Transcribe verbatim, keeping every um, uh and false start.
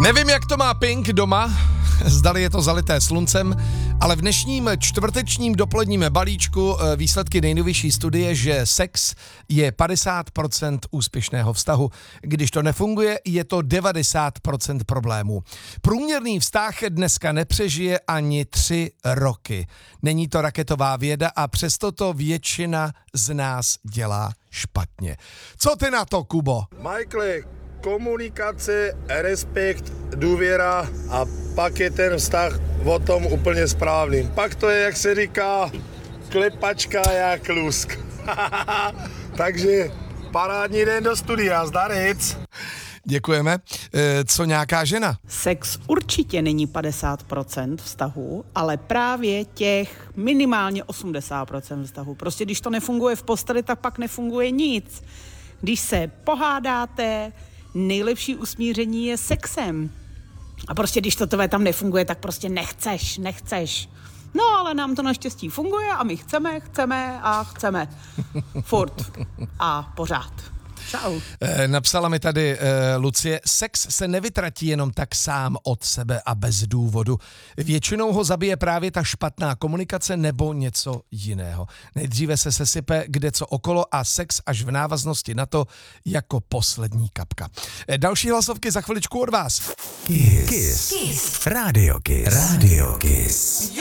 Nevím, jak to má Pink doma, zdali je to zalité sluncem, ale v dnešním čtvrtečním dopoledním balíčku výsledky nejnovější studie, že sex je padesát procent úspěšného vztahu. Když to nefunguje, je to devadesát procent problémů. Průměrný vztah dneska nepřežije ani tři roky. Není to raketová věda a přesto to většina z nás dělá špatně. Co ty na to, Kubo? Michael, komunikace, respekt, důvěra a pak je ten vztah o tom úplně správným. Pak to je, jak se říká, klepačka jak lusk. Takže parádní den do studia, zdarec. Děkujeme. E, co nějaká žena? Sex určitě není padesát procent vztahu, ale právě těch minimálně osmdesát procent vztahu. Prostě když to nefunguje v posteli, tak pak nefunguje nic. Když se pohádáte, nejlepší usmíření je sexem. A prostě když to tvé tam nefunguje, tak prostě nechceš, nechceš. No, ale nám to naštěstí funguje a my chceme, chceme a chceme. Furt a pořád. Čau. E, napsala mi tady e, Lucie, sex se nevytratí jenom tak sám od sebe a bez důvodu. Většinou ho zabije právě ta špatná komunikace nebo něco jiného. Nejdříve se sesype kde co okolo a sex až v návaznosti na to jako poslední kapka. E, další hlasovky za chviličku od vás. Kiss. Kiss. Kiss. Radio Kiss. Radio Kiss.